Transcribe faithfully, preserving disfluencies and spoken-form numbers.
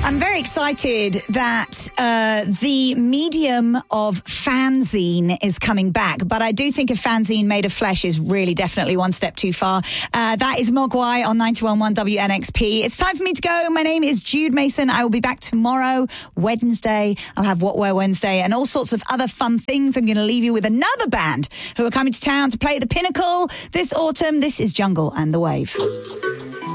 I'm very excited that uh, the medium of fanzine is coming back, but I do think a fanzine made of flesh is really definitely one step too far. Uh, that is Mogwai on ninety-one point one W N X P. It's time for me to go. My name is Jude Mason. I will be back tomorrow, Wednesday. I'll have What Wear Wednesday and all sorts of other fun things. I'm going to leave you with another band who are coming to town to play at the Pinnacle this autumn. This is Jungle and the Wave.